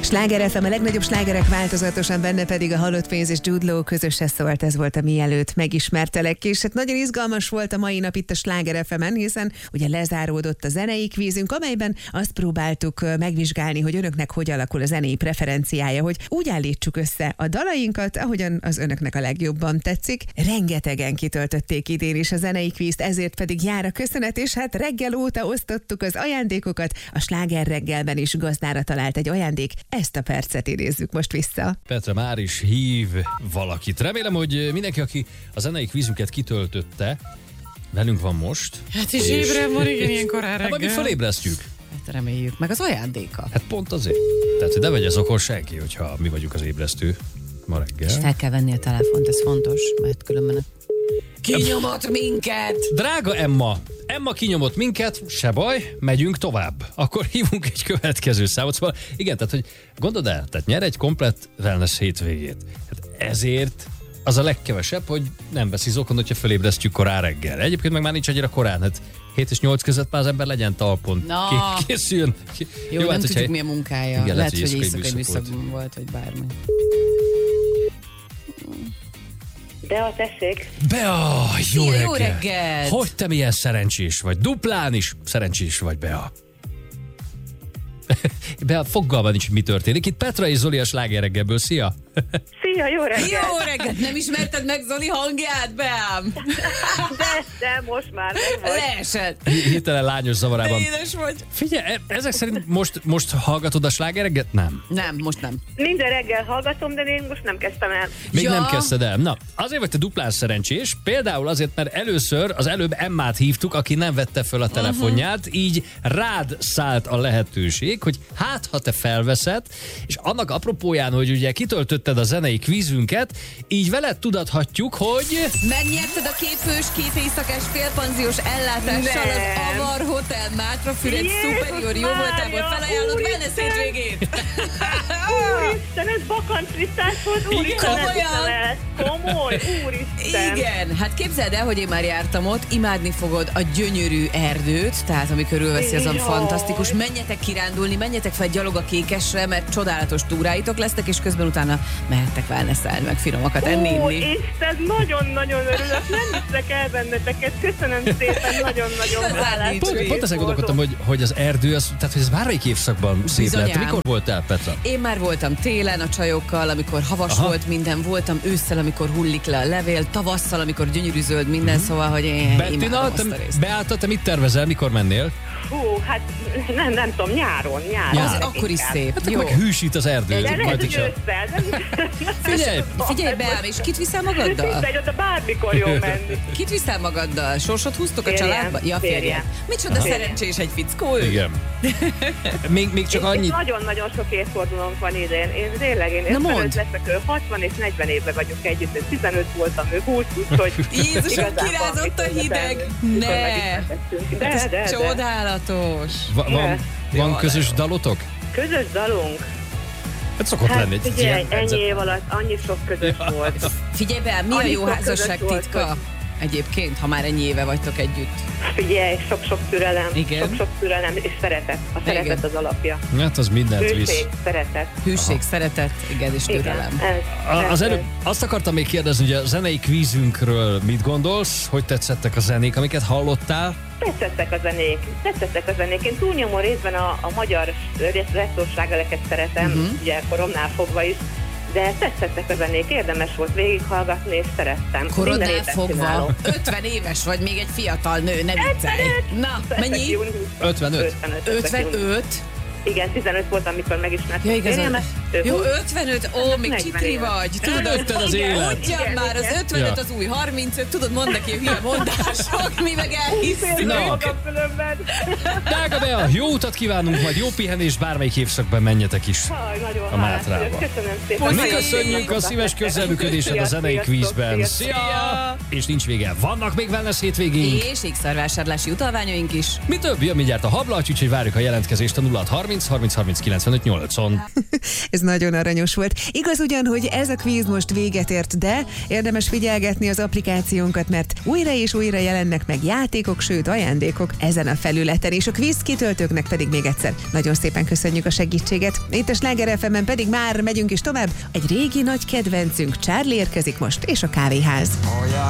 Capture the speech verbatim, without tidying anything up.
Sláger ef em, a legnagyobb slágerek változatosan, benne pedig a Halott pénz és Jude Law közösen szólt, ez volt a mielőtt megismertelek, és hát nagyon izgalmas volt a mai nap itt a Sláger ef emen, hiszen ugye lezáródott a zenei kvízünk, amelyben azt próbáltuk megvizsgálni, hogy önöknek hogy alakul a zenei preferenciája, hogy úgy állítsuk össze a dalainkat, ahogyan az önöknek a legjobban tetszik. Rengetegen kitöltötték idén is a zenei kvízt, ezért pedig jár a köszönet, és hát reggel óta osztottuk az ajándékokat, a Sláger reggelben is gazdára talált egy ajándék. Ezt a percet idézzük most vissza. Petra már is hív valakit. Remélem, hogy mindenki, aki a zenei kvízünket kitöltötte, velünk van most. Hát is ébren van, igen, ilyen korán reggel. Hát, mi felébresztjük. Hát reméljük. Meg az ajándéka. Hát pont azért. Tehát, hogy ne vegye okol senki, hogyha mi vagyunk az ébresztő ma reggel. És fel kell venni a telefont, ez fontos, mert különben kinyomott minket! Drága Emma, Emma kinyomott minket, se baj, megyünk tovább. Akkor hívunk egy következő számot. Szóval igen, tehát, hogy gondold el, tehát nyer egy komplett wellness hétvégét. Hát ezért az a legkevesebb, hogy nem veszi zokon, hogyha felébresztjük korán reggel. Egyébként meg már nincs annyira korán, hát hét és nyolc között már az ember legyen talpon. No. Készüljön. Jó, Jó nem hát, tudjuk egy... mi a munkája. Igen, lehet, hogy éjszakai műszakban volt, vagy bármi. Bea, tessék. Bea, jó Szia, reggel. jó reggelt. Hogy te milyen szerencsés vagy? Duplán is szerencsés vagy, Bea. Bea, fogalma nincs, mi történik. Itt Petra és Zoli a Sláger reggelből. Szia! Szia, jó reggelt! Jó reggelt! Nem ismerted meg Zoli hangját, Beám? De, de most már meg vagy. Leesett. Hirtelen lányos zavarában. Édes vagy. Figyelj, ezek szerint most, most hallgatod a Sláger reggelt? Nem. Nem, most nem. Minden reggel hallgatom, de én most nem kezdtem el. Még Ja. nem kezdted el. Na, azért vagy te duplán szerencsés, például azért, mert először, az előbb Emmát hívtuk, aki nem vette föl a telefonját, uh-huh. így rád szállt a lehetőség, hogy hát, ha te felveszed, és annak apropóján, hogy ugye kitöltötted a zenei kvízünket, így veled tudathatjuk, hogy... Megnyerted a kétfős, két éjszakás félpanziós ellátással Nem. az Avar Hotel Mátrafüred Jézus Superior jóvoltából Mária, felajánlott úristen. wellness hétvégét. Úristen, ez bakancslisztás volt, úristen, Komolyan? ez hiszem el. Komoly, úristen. Igen, hát képzeld el, hogy én már jártam ott, imádni fogod a gyönyörű erdőt, tehát ami körülveszi, azon Jaj. fantasztikus. Menjetek kirándulni, menjetek fel gyalog a Kékesre, mert csodálatos túráitok lesznek, és közben utána mehettek wellnesselni, meg finomakat enni, Ó, inni. Isten, nagyon-nagyon örülök, nem hiszek el benneteket, köszönöm szépen, nagyon-nagyon Igazán hálás. nincs. Pont, vagyok, pont ezen boldog. gondolkodtam, hogy, hogy az erdő, az, tehát hogy ez bármelyik évszakban szép Bizonyám. lehet. Te mikor voltál, Petra? Én már voltam télen a csajokkal, amikor havas Aha. volt minden, voltam ősszel, amikor hullik le a levél, tavasszal, amikor gyönyörű zöld minden, mm-hmm. szóval, hogy én Bettina, imádom te, azt a részt. Beállta, te mit tervezel, mikor mennél? Hú, hát nem, nem tudom, nyáron, nyáron. Nyáron. Az akkor is szép. Hát Jó. akkor meg hűsít az erdő. De lehet, majd, hogy hogyha- ősszel, nem? Figyelj! Figyelj be, és kit viszel magaddal? Mindegy, oda bármikor jó menni. Kit viszel magaddal? Sorsot húztok a Férjem, családba? Ja, férjem. férjem. Micsoda szerencsés egy fickó ő. Igen. Még, még csak És annyit... nagyon-nagyon sok évfordulónk van idén. Én tényleg, én Na mondd. ötvenöt leszek, ő hatvan és negyven évben vagyunk együtt. Én tizenöt voltam, ő húsz, úgyhogy... Jézusom, igazán kirázott van a mit hideg! tenni, mikor Ne! megismerkedtünk. Ez De, de, de. csodálatos! Va- van, Yes. van közös dalotok? Közös dalunk. Hát szokott Hát lenni egy figyelj, ilyen ennyi edzet. év alatt annyi sok közös Ja. volt. Figyelj be, mi a Annyi jó sok házasság közös volt, titka? hogy- Egyébként, ha már ennyi éve vagytok együtt. Figyelj, sok-sok türelem, Igen. sok-sok türelem és szeretet. A Igen. szeretet az alapja. Hát az mindent visz. Hűség, szeretet. Hűség, szeretet, igen, és türelem. Igen, ez, A- Az ez- előbb azt akartam még kérdezni, hogy a zenei kvízünkről mit gondolsz? Hogy tetszettek a zenék, amiket hallottál? Tetszettek a zenék, tetszettek a zenék. Én túlnyomó részben a, a magyar retroslágereket szeretem, Mhm. uh-huh. ugye koromnál fogva is, de tetszettek a zenék, érdemes volt végighallgatni, és szerettem. Minden Korodnál évet fogva. csinálom. ötven éves vagy, még egy fiatal nő, ne viccelj. Na, mennyi? ötvenöt? ötvenöt? Igen, tizenöt volt, amikor megismertem Ja, a igazán. férjemet. Ő Jó, húsz. ötvenöt, ó, még negyven csitri éves. vagy. Tudod, Előtted az élet. Ugyan Igen, már, az igen. ötvenöt Ja. az új harmincöt, tudod, mondd neki a hülye mondások, mi meg elhiszünk. Na. Magam különben. Drága Bea, jó utat kívánunk, majd jó pihenést, bármelyik évszakban menjetek is. Aj, nagyon A hálás Mátrába. vagyok. Köszönöm szépen. Mi Szia. köszönjük a szíves közreműködésed a zenei Sziasztok, kvízben. sziasztok. Szia! És nincs vége, vannak még wellness hétvégénk. És ékszarvásárlási utalványaink is. Mi több, jön mindjárt a hablaty, úgyhogy várjuk a jelentkezést a nulla hat harminc harminc harminc kilencvenöt nyolcon. Ez Ez nagyon aranyos volt. Igaz ugyan, hogy ez a kvíz most véget ért, de érdemes figyelgetni az applikációnkat, mert újra és újra jelennek meg játékok, sőt ajándékok ezen a felületen, és a kvíz kitöltőknek pedig még egyszer nagyon szépen köszönjük a segítséget. Itt a Sláger ef emen pedig már megyünk is tovább. Egy régi nagy kedvencünk, Charlie érkezik most, és a Kávéház.